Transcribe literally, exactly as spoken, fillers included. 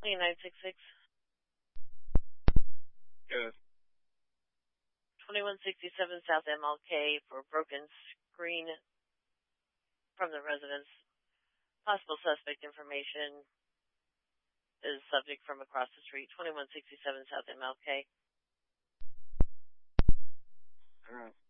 twenty-nine sixty-six. Good. twenty-one sixty-seven South M L K for broken screen from the residence. Possible suspect information is subject from across the street. twenty-one sixty-seven South M L K. All right.